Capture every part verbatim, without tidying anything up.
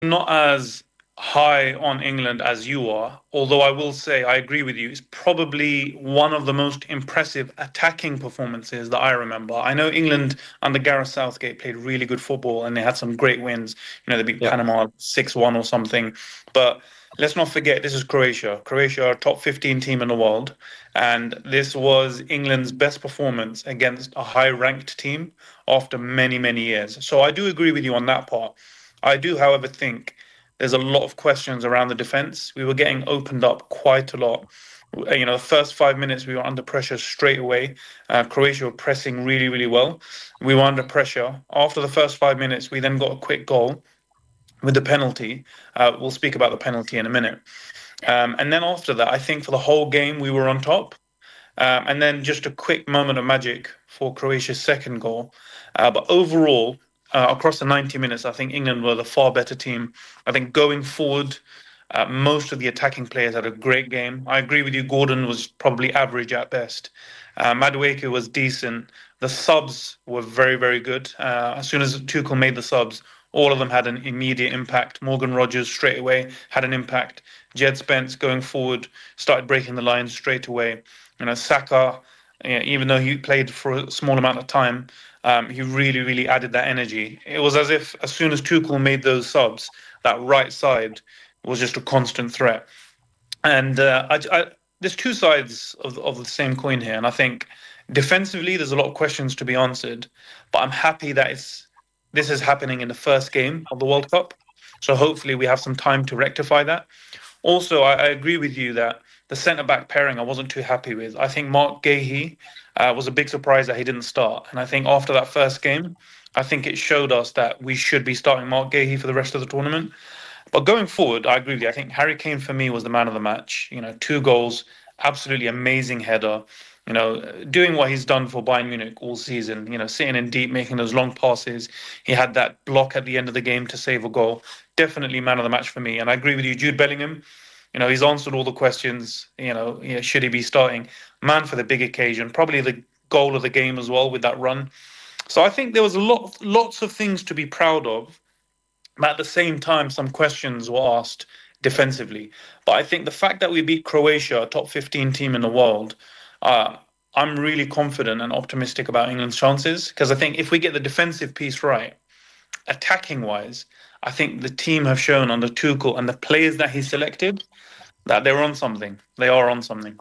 not as high on England as you are, although I will say I agree with you. It's probably one of the most impressive attacking performances that I remember. I know England under Gareth Southgate played really good football and they had some great wins. You know, they beat Yeah. Panama six one or something. But let's not forget this is Croatia. Croatia are a top fifteen team in the world. And this was England's best performance against a high ranked team after many, many years. So I do agree with you on that part. I do, however, think there's a lot of questions around the defense. We were getting opened up quite a lot. Uh, You know, the first five minutes we were under pressure straight away. Uh, Croatia were pressing really, really well. We were under pressure. After the first five minutes, we then got a quick goal with the penalty. Uh, we'll speak about the penalty in a minute. Um, and then after that, I think for the whole game we were on top. Um, and then just a quick moment of magic for Croatia's second goal. Uh, but overall, uh, across the ninety minutes, I think England were the far better team. I think going forward, uh, most of the attacking players had a great game. I agree with you. Gordon was probably average at best. Uh, Madueke was decent. The subs were very, very good. Uh, as soon as Tuchel made the subs, all of them had an immediate impact. Morgan Rogers straight away had an impact. Jed Spence going forward started breaking the lines straight away. You know, Saka, yeah, even though he played for a small amount of time, um, he really, really added that energy. It was as if as soon as Tuchel made those subs, that right side was just a constant threat. And uh, I, I, there's two sides of of the same coin here, and I think defensively there's a lot of questions to be answered. But I'm happy that it's this is happening in the first game of the World Cup, so hopefully we have some time to rectify that. Also, I, I agree with you that the centre back pairing I wasn't too happy with. I think Mark Gahey uh, was a big surprise that he didn't start, and I think after that first game, I think it showed us that we should be starting Mark Gahey for the rest of the tournament. But going forward, I agree with you. I think Harry Kane for me was the man of the match. You know, two goals, absolutely amazing header. You know, doing what he's done for Bayern Munich all season. You know, sitting in deep, making those long passes. He had that block at the end of the game to save a goal. Definitely man of the match for me. And I agree with you, Jude Bellingham. You know, he's answered all the questions. You know, yeah, should he be starting? Man for the big occasion. Probably the goal of the game as well with that run. So I think there was a lot, lots of things to be proud of, but at the same time, some questions were asked defensively. But I think the fact that we beat Croatia, a top fifteen team in the world, uh, I'm really confident and optimistic about England's chances because I think if we get the defensive piece right, attacking wise, I think the team have shown under Tuchel and the players that he selected that they're on something. They are on something.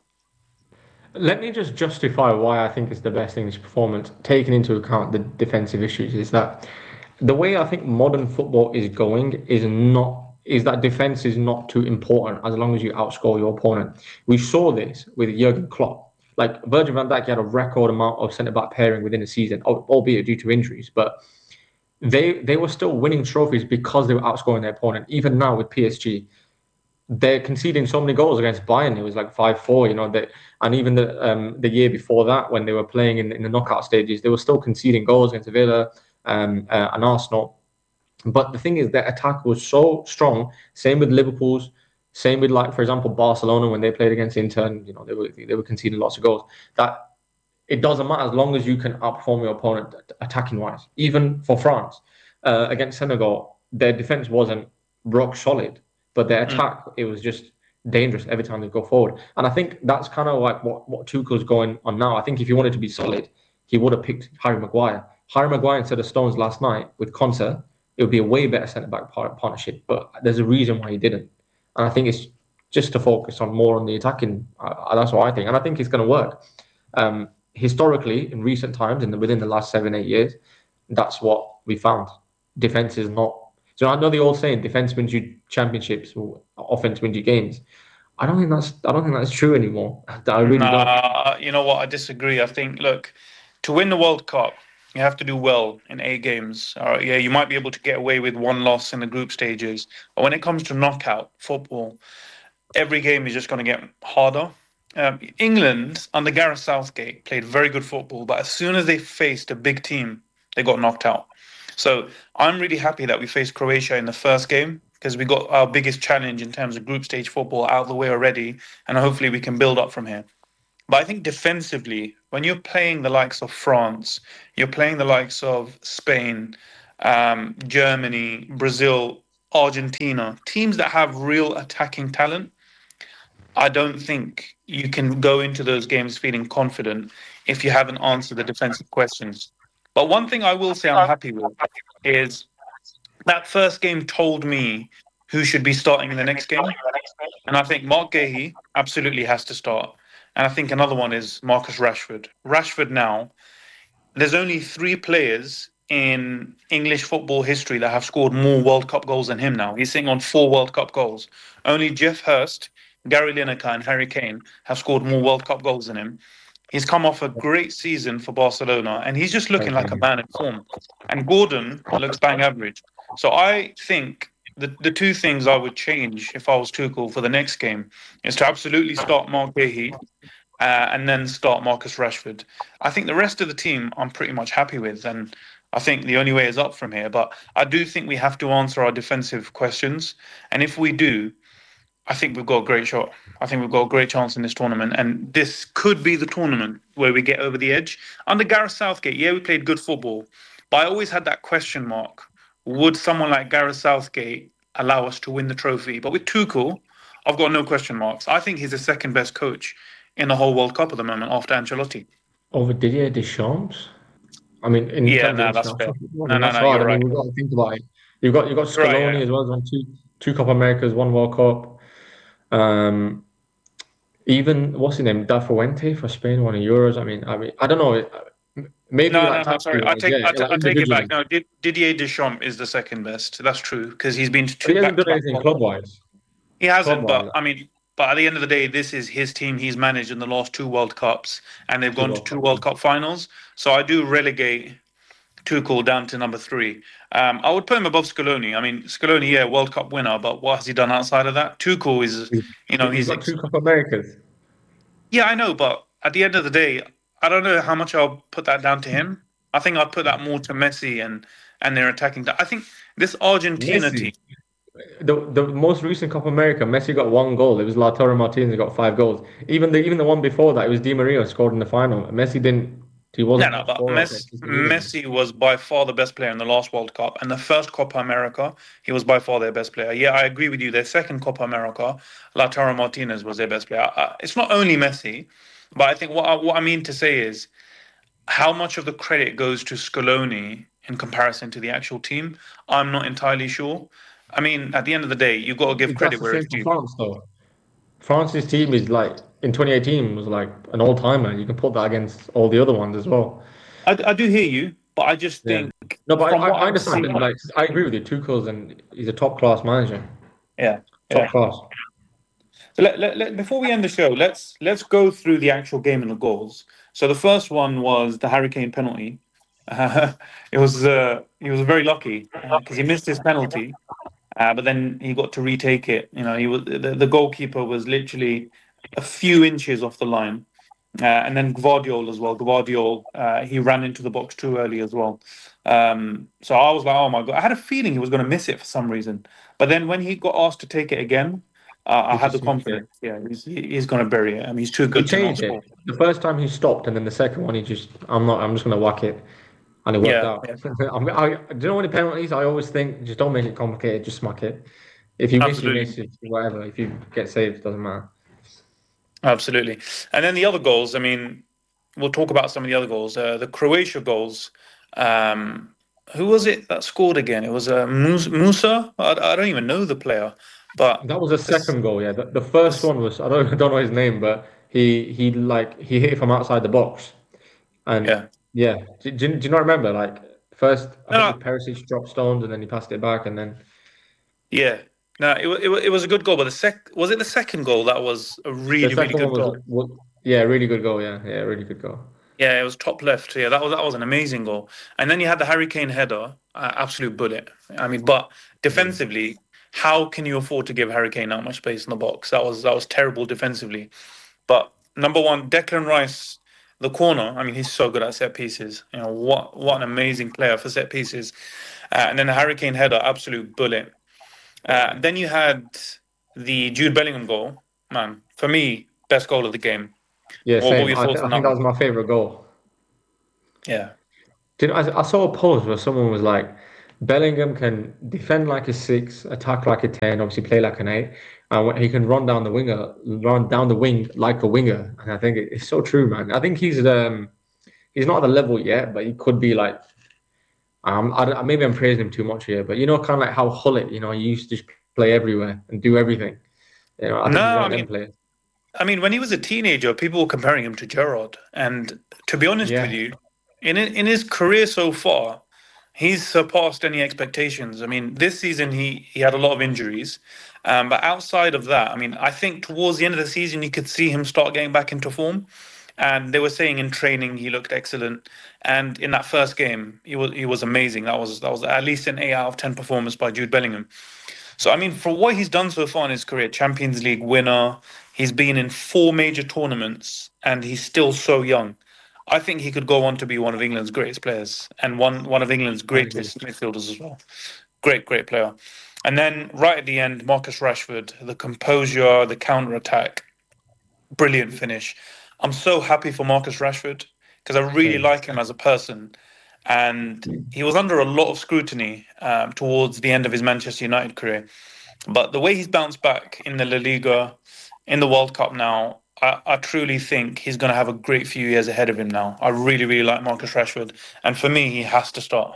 Let me just justify why I think it's the best English performance, taking into account the defensive issues, is that the way I think modern football is going is not is that defense is not too important as long as you outscore your opponent. We saw this with Jurgen Klopp. Like Virgil van Dijk had a record amount of centre back pairing within a season, albeit due to injuries, but they they were still winning trophies because they were outscoring their opponent. Even now with P S G, they're conceding so many goals against Bayern. It was like five four, you know, that and even the um, the year before that when they were playing in, in the knockout stages, they were still conceding goals against Villa um, uh, and Arsenal. But the thing is, their attack was so strong. Same with Liverpool's. Same with, like, for example, Barcelona when they played against Inter. And, you know, they were they were conceding lots of goals. That it doesn't matter as long as you can outperform your opponent attacking wise. Even for France uh, against Senegal, their defense wasn't rock solid, but their Mm. attack it was just dangerous every time they go forward. And I think that's kind of like what what Tuchel's going on now. I think if he wanted to be solid, he would have picked Harry Maguire. Harry Maguire instead of Stones last night with Conte, it would be a way better centre back par- partnership. But there's a reason why he didn't, and I think it's just to focus on more on the attacking. Uh, that's what I think, and I think it's going to work. Um, Historically, in recent times, in the, within the last seven, eight years, that's what we found. Defense is not. So I know the old saying, "Defense wins you championships, or offense wins you games." I don't think that's. I don't think that's true anymore. I really don't. Nah, you know what? I disagree. I think, look, to win the World Cup, you have to do well in eight games. All right, yeah, you might be able to get away with one loss in the group stages, but when it comes to knockout football, every game is just going to get harder. Um, England under Gareth Southgate played very good football, but as soon as they faced a big team, they got knocked out. So I'm really happy that we faced Croatia in the first game because we got our biggest challenge in terms of group stage football out of the way already, and hopefully we can build up from here. But I think defensively, when you're playing the likes of France, you're playing the likes of Spain, um, Germany, Brazil. Argentina, teams that have real attacking talent, I don't think you can go into those games feeling confident if you haven't answered the defensive questions. But one thing I will say I'm happy with is that first game told me who should be starting in the next game. And I think Mark Gahey absolutely has to start. And I think another one is Marcus Rashford. Rashford now, there's only three players in English football history that have scored more World Cup goals than him now. He's sitting on four World Cup goals. Only Jeff Hurst, Gary Lineker, and Harry Kane have scored more World Cup goals than him. He's come off a great season for Barcelona, and he's just looking like a man in form. And Gordon looks bang average. So I think the, the two things I would change if I was Tuchel for the next game is to absolutely start Mark Gahey uh, and then start Marcus Rashford. I think the rest of the team I'm pretty much happy with, and I think the only way is up from here. But I do think we have to answer our defensive questions, and if we do, I think we've got a great shot. I think we've got a great chance in this tournament, and this could be the tournament where we get over the edge. Under Gareth Southgate, yeah, we played good football, but I always had that question mark: would someone like Gareth Southgate allow us to win the trophy? But with Tuchel, I've got no question marks. I think he's the second best coach in the whole World Cup at the moment after Ancelotti. Over Didier Deschamps? I mean, in Yeah, terms of no, that's fair. international football, I No, mean, no, that's no, hard. you're I mean, right. we've got to think about it. You've got you've got You're right, Scaloni yeah. as well, who's won two two Copa Americas, one World Cup. Um, even what's his name, Da Fuente for Spain, won a Euros. I mean, I mean, I don't know. Maybe No, like no, no. tactically Sorry, I wise, take, yeah, I, ta- like I take it back. individually, No, Did- Didier Deschamps is the second best. That's true because he's been to but two he hasn't done back-to-back anything World club Cups. wise. He Club hasn't, wise, but I mean, but at the end of the day, this is his team. He's managed in the last two World Cups, and they've two gone to World two Cups. World Cup finals. So I do relegate Tuchel down to number three. Um, I would put him above Scaloni. I mean, Scaloni, yeah, World Cup winner, but what has he done outside of that? Tuchel is, He's, you know, he's he's got two Copa Americas. yeah, I know, but at the end of the day, I don't know how much I'll put that down to him. I think I'd put that more to Messi and and their attacking. I think this Argentina team. Messi, the the most recent Copa America, Messi got one goal. It was Lautaro Martinez who got five goals. Even the even the one before that, it was Di Maria who scored in the final. Messi didn't. He No, wasn't no, top but scorer for Messi, consistently. Messi was by far the best player in the last World Cup, and the first Copa America, he was by far their best player. Yeah, I agree with you. Their second Copa America, Lautaro Martinez was their best player. Uh, it's not only Messi, but I think what I, what I mean to say is how much of the credit goes to Scaloni in comparison to the actual team. I'm not entirely sure. I mean, at the end of the day, you've got to give That's credit the where it's same for due. France though. France's team is like in twenty eighteen was like an all timer. You can put that against all the other ones as well. I, I do hear you, but I just Yeah. think No, but from I, what I I've understand. seen, And like I agree with you. Tuchel's and he's a top class manager. yeah, Top yeah. class. So let, let, let, before we end the show, let's let's go through the actual game and the goals. So the first one was the Harry Kane penalty. Uh, it was uh, he was very lucky because he missed his penalty, uh, but then he got to retake it. You know, he was the, the goalkeeper was literally a few inches off the line, uh, and then Gvardiol as well. Gvardiol uh, he ran into the box too early as well. Um, so I was like, oh my god! I had a feeling he was going to miss it for some reason, but then when he got asked to take it again, uh, I He had the just smacked it. confidence. Yeah, he's he's going to bury it. I mean, he's too He good to not changed score. it. The first time he stopped, and then the second one he just, I'm not, I'm just gonna whack it, and it worked Yeah, out. yeah, I, mean, I, do you know any penalties? I always think just don't make it complicated, just smack it. If you miss, you absolutely. miss. If whatever. If you get saved, doesn't matter. Absolutely. And then the other goals, I mean, we'll talk about some of the other goals. Uh, the Croatia goals. Um, who was it that scored again? It was uh, Mus- Musa. I, I don't even know the player, but That was the this, second goal. Yeah, the, the first this, one was I don't I don't know his name, but he he like he hit it from outside the box, and yeah, yeah, do, do, you- do you not remember? Like first, I no, think no, it was Perisic dropped stones, and then he passed it back, and then yeah, no, it, wa- it, wa- it was a good goal. But the sec was it the second goal that was a the really, really second one good was, goal? was yeah, really good goal. Yeah, yeah, really good goal. Yeah, it was top left. Yeah, that was that was an amazing goal. And then you had the Harry Kane header, uh, absolute bullet. I mean, but Yeah. defensively, how can you afford to give Harry Kane that much space in the box? That was that was terrible defensively. But number one, Declan Rice, the corner. I mean, he's so good at set pieces. You know what? What an amazing player for set pieces. Uh, and then the Harry Kane header, absolute bullet. Uh, then you had the Jude Bellingham goal. Man, for me, best goal of the game. Yeah, What, what were same. your I, thoughts th- I on that think that one? was my favorite goal. Yeah, Did I, I saw a post where someone was like, Bellingham can defend like a six, attack like a ten, obviously play like an eight, and he can run down the winger, run down the wing like a winger. And I think it's so true, man. I think he's um he's not at the level yet, but he could be like um I, maybe I'm praising him too much here, but you know, kind of like how Hullet, you know, he used to just play everywhere and do everything. You know, I No, think he's one I of them mean, players. I mean, when he was a teenager, people were comparing him to Gerrard. And to be honest with Yeah, you, in in his career so far, he's surpassed any expectations. I mean, this season he he had a lot of injuries, um, but outside of that, I mean, I think towards the end of the season you could see him start getting back into form. And they were saying in training he looked excellent, and in that first game he was he was amazing. That was that was at least an eight out of ten performance by Jude Bellingham. So I mean, for what he's done so far in his career, Champions League winner, he's been in four major tournaments, and he's still so young. I think he could go on to be one of England's greatest players and one one of England's I agree. greatest midfielders as well. Great, great player. And then right at the end, Marcus Rashford, the composure, the counter attack, brilliant finish. I'm so happy for Marcus Rashford because I really Same. like him as a person, and he was under a lot of scrutiny um, towards the end of his Manchester United career. But the way he's bounced back in the La Liga, in the World Cup now, I, I truly think he's going to have a great few years ahead of him now. I really, really like Marcus Rashford. And for me, he has to start.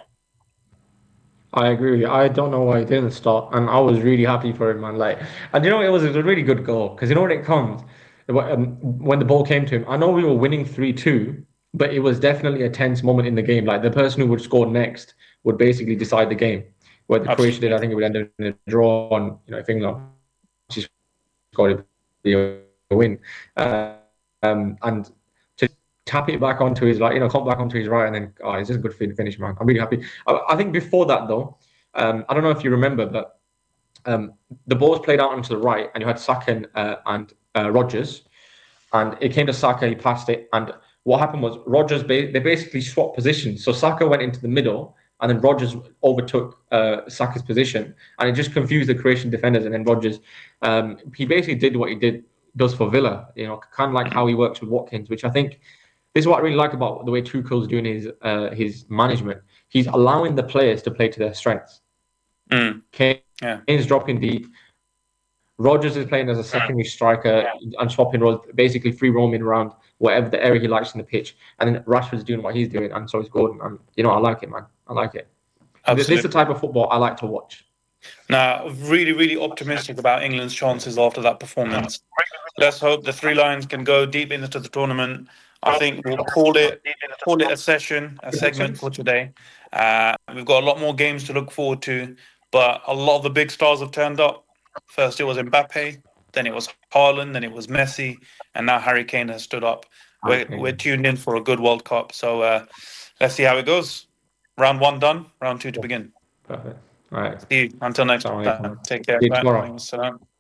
I agree with you. I don't know why he didn't start, and I was really happy for him, man. Like, and you know, it was, it was a really good goal because you know when it comes, um, when the ball came to him, I know we were winning three two, but it was definitely a tense moment in the game. Like the person who would score next would basically decide the game. Where the Croatia did, I Absolutely. think it would end up in a draw, and you know, if England scored it, be a win. Uh, um, and to tap it back onto his right, you know, come back onto his right, and then oh, it's just a good finish, man. I'm really happy. I, I think before that though, um, I don't know if you remember, but um, the ball was played out onto the right, and you had Saka and, uh, and uh, Rogers, and it came to Saka, he passed it, and what happened was Rogers ba- they basically swapped positions. So Saka went into the middle, and then Rogers overtook uh, Saka's position, and it just confused the Croatian defenders. And then Rogers, um, he basically did what he did does for Villa, you know, kind of like how he works with Watkins, which I think this is what I really like about the way Tuchel's doing his uh, his management. He's allowing the players to play to their strengths. Mm, yeah. Kane's dropping deep. Rogers is playing as a secondary striker and swapping roles, basically free roaming around whatever the area he likes in the pitch. And then Rashford's doing what he's doing, and so is Gordon. And you know, I like it, man. I like it. This is the Absolutely. type of football I like to watch. Now, really, really optimistic about England's chances after that performance. Let's hope the Three Lions can go deep into the tournament. I think we'll call it call it a session, a segment for today. Uh, we've got a lot more games to look forward to, but a lot of the big stars have turned up. First, it was Mbappe, then it was Haaland, then it was Messi, and now Harry Kane has stood up. We're Okay, we're tuned in for a good World Cup, so uh, let's see how it goes. Round one done, round two to begin. perfect. All right. See you until next Assalamu time. alaikum. Take care. See you Bye. tomorrow. Salam.